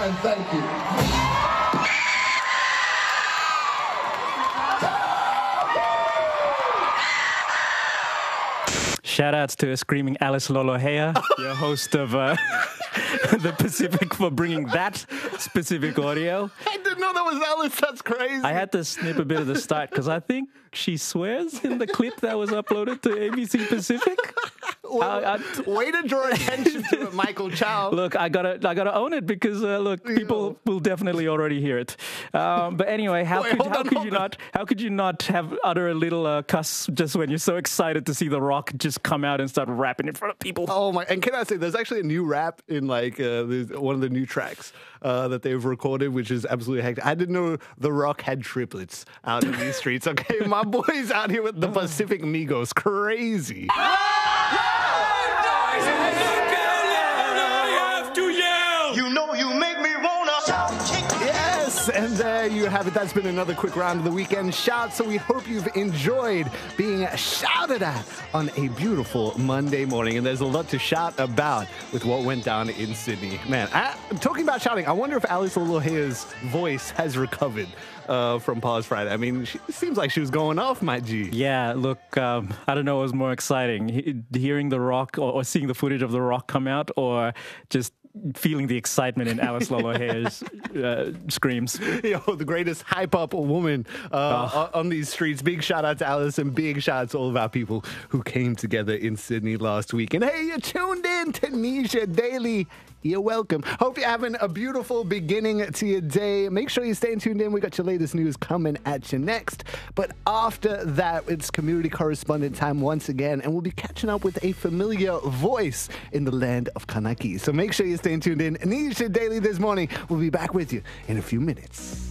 and thank you. Shout outs to Screaming Alice Lolohea, your host of The Pacific, for bringing that specific audio. I didn't know that was Alice. That's crazy. I had to snip a bit of the start because I think she swears in the clip that was uploaded to ABC Pacific. Way to draw attention to it, Michael Chow. Look, I gotta own it because people will definitely already hear it. But anyway, how could you not have utter a little cuss just when you're so excited to see The Rock just come out and start rapping in front of people? Oh my! And can I say, there's actually a new rap in one of the new tracks that they've recorded, which is absolutely hectic. I didn't know The Rock had triplets out in these streets. Okay, my boy's out here with the Pacific Migos, crazy. Yes, and there you have it. That's been another quick round of the weekend shout. So we hope you've enjoyed being shouted at on a beautiful Monday morning. And there's a lot to shout about with what went down in Sydney. Man, talking about shouting, I wonder if Alice Lohea's voice has recovered from past Friday. I mean, it seems like she was going off, my G. Yeah, look, I don't know what was more exciting, hearing The Rock or seeing the footage of The Rock come out, or just feeling the excitement in Alice Lohea's screams. Yo, the greatest hype-up woman on these streets. Big shout-out to Alice and big shout-out to all of our people who came together in Sydney last week. And hey, you tuned in to Nisha Daily. You're welcome. Hope you're having a beautiful beginning to your day. Make sure you stay tuned in. We got your latest news coming at you next. But after that, it's community correspondent time once again, and we'll be catching up with a familiar voice in the land of Kanaki. So make sure you stay tuned in. Nisha Daily this morning. We'll be back with you in a few minutes.